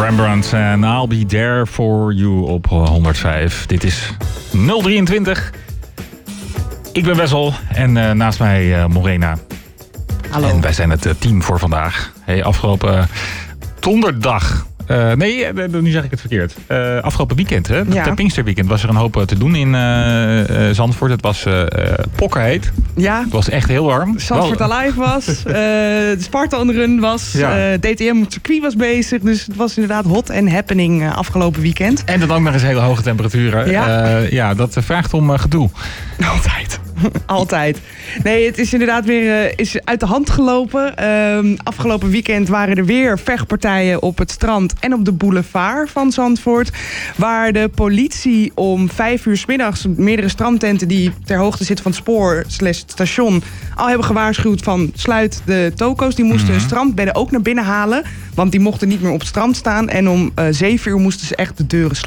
Rembrandt en I'll Be There For You op 105. Dit is 023. Ik ben Wessel en naast mij Morena. Hallo. En wij zijn het team voor vandaag. Hey, afgelopen donderdag. Nu zeg ik het verkeerd. Afgelopen weekend, hè? Ja. Het Pinksterweekend was er een hoop te doen in Zandvoort. Het was pokkerheet. Ja. Het was echt heel warm. Zandvoort Alive was. De Spartan Run was. Ja. DTM op het circuit was bezig. Dus het was inderdaad hot en happening afgelopen weekend. En dan ook nog eens hele hoge temperaturen. Ja. Dat vraagt om gedoe. Altijd. Altijd. Nee, het is inderdaad weer is uit de hand gelopen. Afgelopen weekend waren er weer vechtpartijen op het strand en op de boulevard van Zandvoort. Waar de politie om 5:00 's middags meerdere strandtenten die ter hoogte zitten van het spoor / het station al hebben gewaarschuwd van sluit de toko's. Die moesten hun strandbedden ook naar binnen halen. Want die mochten niet meer op het strand staan. En om 7:00 moesten ze echt de deuren sluiten.